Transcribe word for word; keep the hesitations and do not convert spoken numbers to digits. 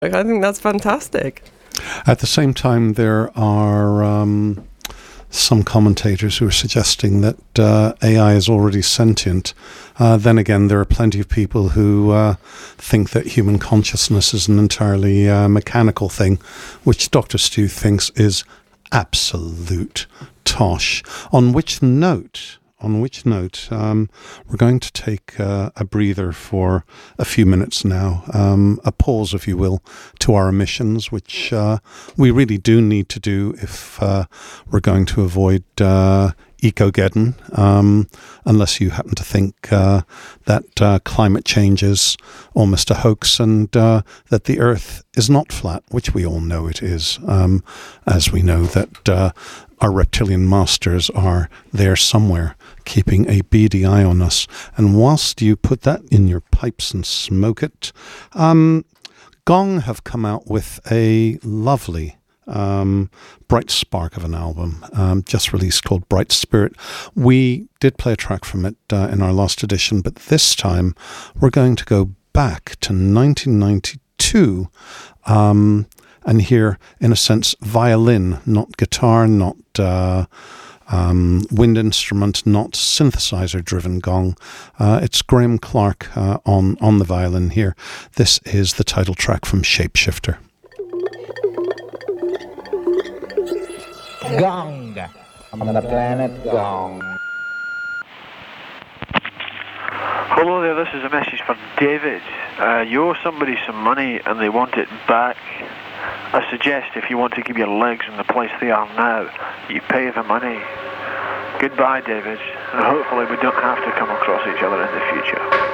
Like, I think that's fantastic. At the same time, there are um, some commentators who are suggesting that uh, A I is already sentient. Uh, then again, there are plenty of people who uh, think that human consciousness is an entirely uh, mechanical thing, which Doctor Stu thinks is absolute tosh. On which note... On which note, um, we're going to take uh, a breather for a few minutes now, um, a pause, if you will, to our emissions, which uh, we really do need to do if uh, we're going to avoid uh, Ecogeddon, um, unless you happen to think uh, that uh, climate change is almost a hoax and uh, that the Earth is not flat, which we all know it is, um, as we know that uh, our reptilian masters are there somewhere, keeping a beady eye on us. And whilst you put that in your pipes and smoke it, um, Gong have come out with a lovely um, bright spark of an album, um, just released, called Bright Spirit. We did play a track from it uh, in our last edition, but this time we're going to go back to nineteen ninety-two, um, and hear, in a sense, violin, not guitar, not uh, um, wind instrument, not synthesizer-driven Gong. Uh, it's Graham Clark uh, on, on the violin here. This is the title track from Shapeshifter. Gong on the planet Gong. Hello there, this is a message for David. Uh, you owe somebody some money and they want it back. I suggest if you want to keep your legs in the place they are now, you pay the money. Goodbye, David, and hopefully we don't have to come across each other in the future.